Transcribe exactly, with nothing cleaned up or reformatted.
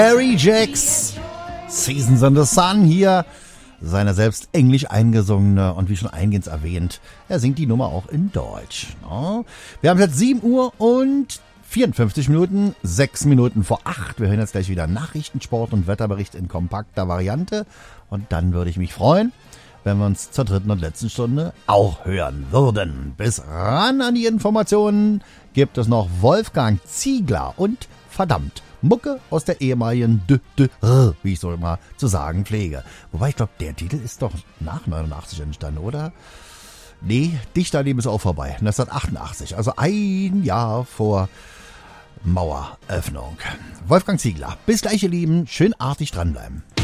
Harry Jacks, Seasons in the Sun hier, seine selbst englisch eingesungene und wie schon eingehend erwähnt, er singt die Nummer auch in Deutsch. No? Wir haben jetzt sieben Uhr und vierundfünfzig Minuten, sechs Minuten vor acht. Wir hören jetzt gleich wieder Nachrichten, Sport und Wetterbericht in kompakter Variante und dann würde ich mich freuen, wenn wir uns zur dritten und letzten Stunde auch hören würden. Bis ran an die Informationen gibt es noch Wolfgang Ziegler und verdammt Mucke aus der ehemaligen D D R, wie ich so immer zu sagen pflege. Wobei ich glaube, der Titel ist doch nach neunundachtzig entstanden, oder? Nee, Dichterleben ist auch vorbei. neunzehnhundertachtundachtzig, also ein Jahr vor Maueröffnung. Wolfgang Ziegler, bis gleich ihr Lieben, schön artig dranbleiben.